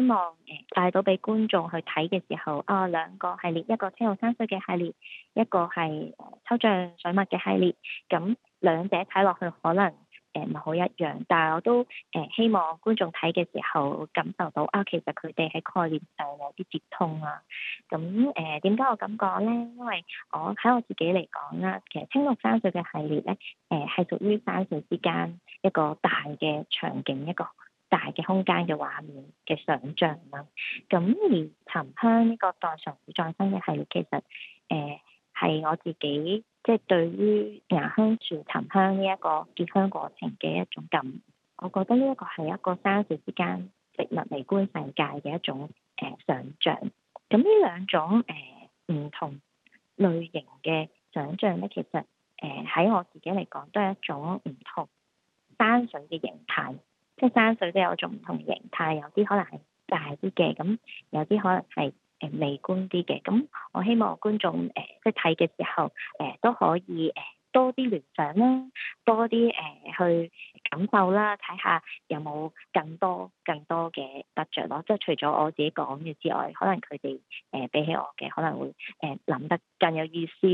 望帶到俾觀眾去睇嘅時候，兩個系列，一個青玉山水嘅系列，一個係抽象水墨嘅系列，咁兩者睇落去可能唔係好一樣，但係我都希望觀眾睇嘅時候感受到其實佢哋喺概念上有啲接通啊。咁點解我咁講咧？因為我自己嚟講啦，其實青綠山水嘅系列咧，係屬於山水之間一個大嘅場景，一個大嘅空間嘅畫面嘅想像啦。咁而沉香呢個代償會再生嘅系列，其實係我自己即係對於牙香樹沉香呢一個結香過程嘅一種感，我覺得呢一個係一個山水之間植物微觀世界嘅一種想像。咁呢兩種唔同類型嘅想像咧，其實喺我自己嚟講都係一種唔同山水嘅形態，即係山水都有一種唔同形態，有啲可能係大啲嘅，咁有啲可能係微觀啲嘅。咁我希望觀眾即係睇嘅時候都可以多啲聯想啦，多啲去感受啦，睇下有冇更多嘅得着咯。即係除咗我自己講嘅之外，可能佢哋比起我嘅可能會諗得更有意思。